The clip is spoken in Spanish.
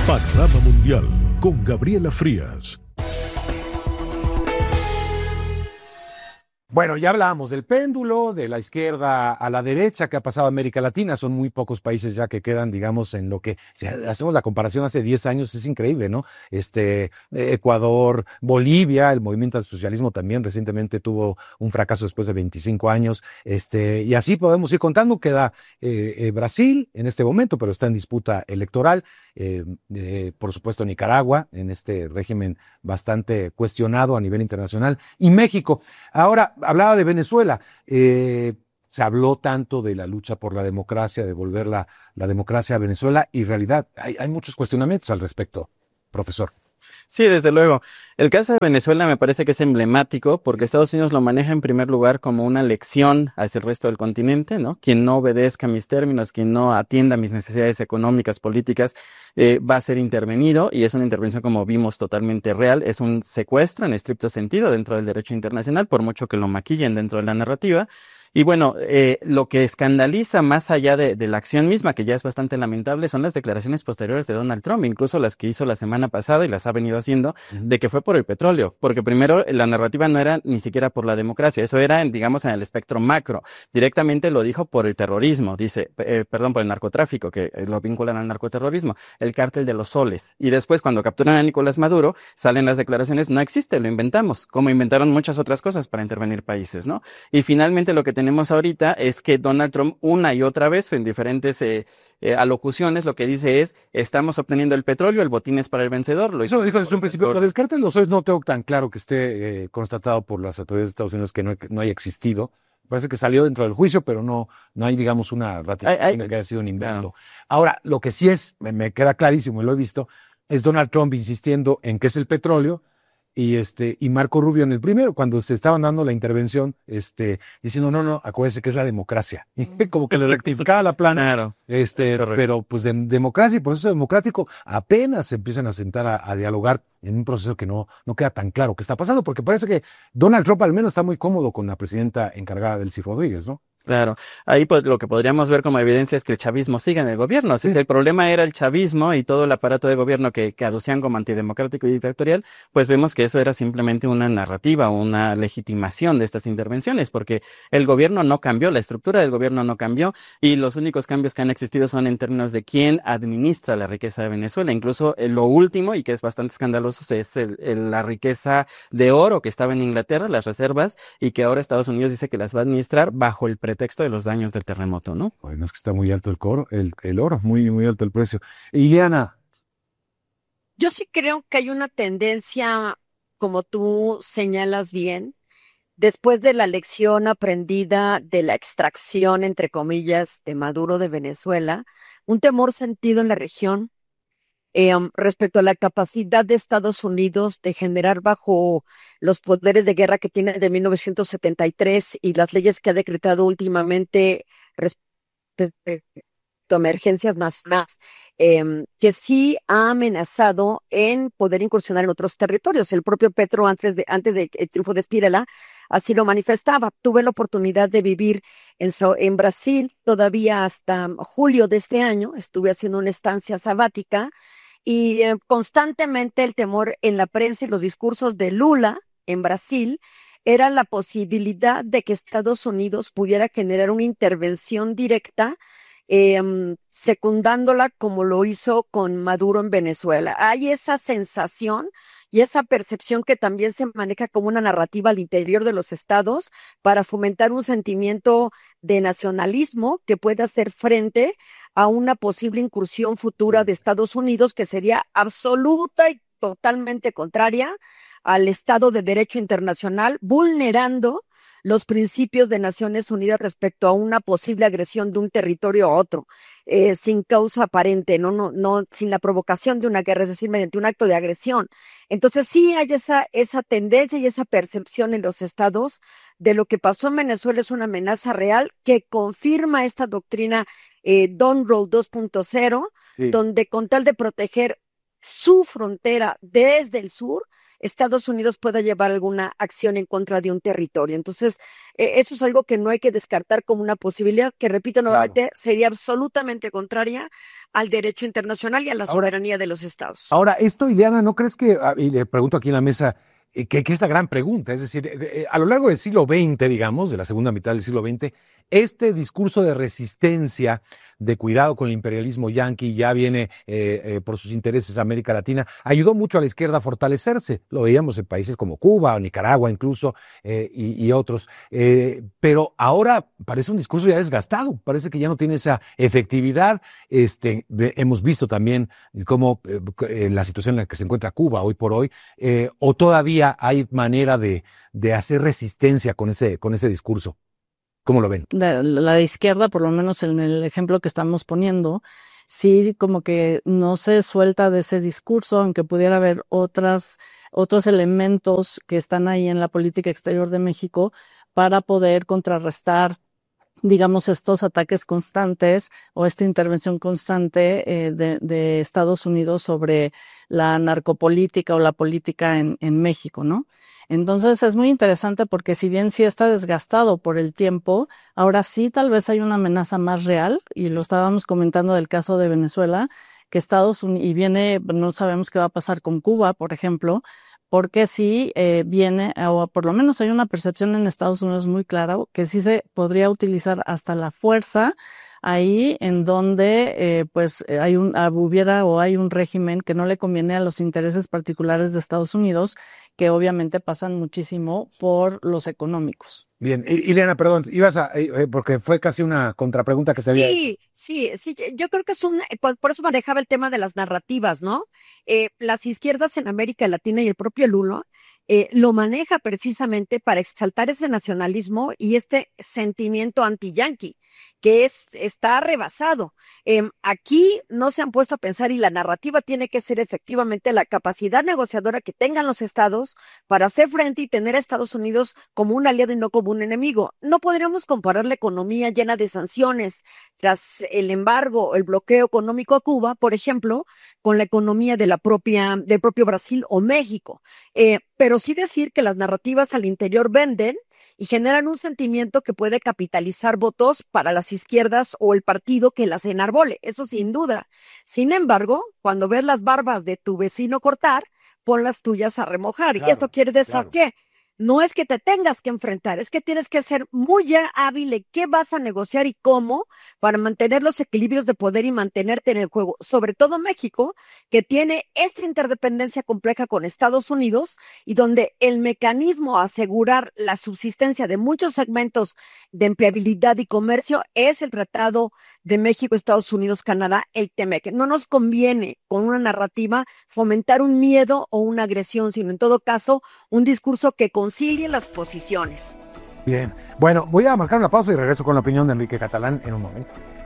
Panorama Mundial con Gabriela Frías. Bueno, ya hablábamos del péndulo, de la izquierda a la derecha que ha pasado a América Latina. Son muy pocos países ya que quedan, digamos, en lo que, si hacemos la comparación hace 10 años, es increíble, ¿no? Ecuador, Bolivia, el movimiento al socialismo también recientemente tuvo un fracaso después de 25 años. Y así podemos ir contando. Queda Brasil en este momento, pero está en disputa electoral. Por supuesto, Nicaragua, en este régimen bastante cuestionado a nivel internacional. Y México. Ahora, hablaba de Venezuela. Se habló tanto de la lucha por la democracia, de volver la democracia a Venezuela, y en realidad hay muchos cuestionamientos al respecto, profesor. Sí, desde luego. El caso de Venezuela me parece que es emblemático porque Estados Unidos lo maneja en primer lugar como una lección hacia el resto del continente, ¿no? Quien no obedezca mis términos, quien no atienda mis necesidades económicas, políticas, va a ser intervenido, y es una intervención, como vimos, totalmente real. Es un secuestro en estricto sentido dentro del derecho internacional, por mucho que lo maquillen dentro de la narrativa. Y bueno, lo que escandaliza más allá de la acción misma, que ya es bastante lamentable, son las declaraciones posteriores de Donald Trump, incluso las que hizo la semana pasada y las ha venido haciendo, de que fue por el petróleo, porque primero la narrativa no era ni siquiera por la democracia, eso era, digamos, en el espectro macro. Directamente lo dijo por el terrorismo, dice, perdón, por el narcotráfico, que lo vinculan al narcoterrorismo, el cártel de los soles. Y después, cuando capturan a Nicolás Maduro, salen las declaraciones, no existe, lo inventamos, como inventaron muchas otras cosas para intervenir países, ¿no? Y finalmente lo que tenemos ahorita es que Donald Trump una y otra vez en diferentes alocuciones lo que dice es: estamos obteniendo el petróleo, el botín es para el vencedor. Eso lo dijo desde un principio. Lo del cártel de los soles no tengo tan claro que esté constatado por las autoridades de Estados Unidos que no haya existido. Parece que salió dentro del juicio, pero no hay, digamos, una ratificación de que haya sido un invento. Claro. Ahora, lo que sí me queda clarísimo, y lo he visto, es Donald Trump insistiendo en que es el petróleo, y Marco Rubio en el primero, cuando se estaban dando la intervención, diciendo, no, acuérdense que es la democracia. Y como que le rectificaba la plana. Claro. Pero pues de democracia y proceso democrático apenas se empiezan a sentar a dialogar en un proceso que no queda tan claro qué está pasando, porque parece que Donald Trump al menos está muy cómodo con la presidenta encargada, Delcy Rodríguez, ¿no? Claro, ahí pues lo que podríamos ver como evidencia es que el chavismo sigue en el gobierno. Sí. Si el problema era el chavismo y todo el aparato de gobierno que aducían como antidemocrático y dictatorial, pues vemos que eso era simplemente una narrativa, una legitimación de estas intervenciones, porque el gobierno no cambió, la estructura del gobierno no cambió, y los únicos cambios que han existido son en términos de quién administra la riqueza de Venezuela. Incluso lo último, y que es bastante escandaloso, es la riqueza de oro que estaba en Inglaterra, las reservas, y que ahora Estados Unidos dice que las va a administrar bajo el pretexto de los daños del terremoto, ¿no? Bueno, es que está muy alto el oro, muy, muy alto el precio. Ileana. Yo sí creo que hay una tendencia, como tú señalas bien, después de la lección aprendida de la extracción, entre comillas, de Maduro de Venezuela, un temor sentido en la región respecto a la capacidad de Estados Unidos de generar bajo los poderes de guerra que tiene de 1973 y las leyes que ha decretado últimamente respecto a emergencias nacionales, que sí ha amenazado en poder incursionar en otros territorios. El propio Petro, antes de el triunfo de Spirella, así lo manifestaba. Tuve la oportunidad de vivir en Brasil todavía hasta julio de este año. Estuve haciendo una estancia sabática y constantemente el temor en la prensa y los discursos de Lula en Brasil era la posibilidad de que Estados Unidos pudiera generar una intervención directa, secundándola como lo hizo con Maduro en Venezuela. Hay esa sensación y esa percepción que también se maneja como una narrativa al interior de los estados para fomentar un sentimiento de nacionalismo que pueda hacer frente a una posible incursión futura de Estados Unidos que sería absoluta y totalmente contraria al Estado de Derecho internacional, vulnerando los principios de Naciones Unidas respecto a una posible agresión de un territorio a otro, sin causa aparente, no, sin la provocación de una guerra, es decir, mediante un acto de agresión. Entonces sí hay esa tendencia y esa percepción en los estados de lo que pasó en Venezuela es una amenaza real que confirma esta doctrina Don't Roll 2.0, sí, donde con tal de proteger su frontera desde el sur, Estados Unidos pueda llevar alguna acción en contra de un territorio. Entonces, eso es algo que no hay que descartar como una posibilidad, que repito nuevamente, sería absolutamente contraria al derecho internacional y a la soberanía de los estados. Ahora, esto, Ileana, ¿no crees que, y le pregunto aquí en la mesa, que es la gran pregunta? Es decir, a lo largo del siglo XX, digamos, de la segunda mitad del siglo XX, este discurso de resistencia, de cuidado con el imperialismo yanqui, ya viene por sus intereses a América Latina, ayudó mucho a la izquierda a fortalecerse. Lo veíamos en países como Cuba o Nicaragua incluso, y otros. Pero ahora parece un discurso ya desgastado, parece que ya no tiene esa efectividad. Hemos visto también cómo la situación en la que se encuentra Cuba hoy por hoy, o todavía hay manera de hacer resistencia con ese discurso. ¿Cómo lo ven? La izquierda, por lo menos en el ejemplo que estamos poniendo, sí como que no se suelta de ese discurso, aunque pudiera haber otros elementos que están ahí en la política exterior de México para poder contrarrestar, digamos, estos ataques constantes o esta intervención constante de Estados Unidos sobre la narcopolítica o la política en México, ¿no? Entonces es muy interesante porque si bien sí está desgastado por el tiempo, ahora sí tal vez hay una amenaza más real, y lo estábamos comentando del caso de Venezuela, que Estados Unidos, y no sabemos qué va a pasar con Cuba, por ejemplo, porque sí viene, o por lo menos hay una percepción en Estados Unidos muy clara, que sí se podría utilizar hasta la fuerza ahí en donde hay un régimen que no le conviene a los intereses particulares de Estados Unidos, que obviamente pasan muchísimo por los económicos. Bien, Ileana, perdón, ibas a, porque fue casi una contrapregunta que se había hecho. Sí, yo creo que por eso manejaba el tema de las narrativas, ¿no? Las izquierdas en América Latina y el propio Lulo lo maneja precisamente para exaltar ese nacionalismo y este sentimiento anti-yanqui, que está rebasado. Aquí no se han puesto a pensar, y la narrativa tiene que ser efectivamente la capacidad negociadora que tengan los estados para hacer frente y tener a Estados Unidos como un aliado y no como un enemigo. No podríamos comparar la economía llena de sanciones tras el embargo, el bloqueo económico a Cuba, por ejemplo, con la economía del propio Brasil o México. Pero sí decir que las narrativas al interior venden y generan un sentimiento que puede capitalizar votos para las izquierdas o el partido que las enarbole, eso sin duda. Sin embargo, cuando ves las barbas de tu vecino cortar, pon las tuyas a remojar. Claro, y esto quiere decir claro. que no es que te tengas que enfrentar, es que tienes que ser muy hábil en qué vas a negociar y cómo para mantener los equilibrios de poder y mantenerte en el juego. Sobre todo México, que tiene esta interdependencia compleja con Estados Unidos y donde el mecanismo a asegurar la subsistencia de muchos segmentos de empleabilidad y comercio es el Tratado de México, Estados Unidos, Canadá, el TEMEC. No nos conviene con una narrativa fomentar un miedo o una agresión, sino en todo caso un discurso que concilie las posiciones. Bien, bueno, voy a marcar una pausa y regreso con la opinión de Enrique Catalán en un momento.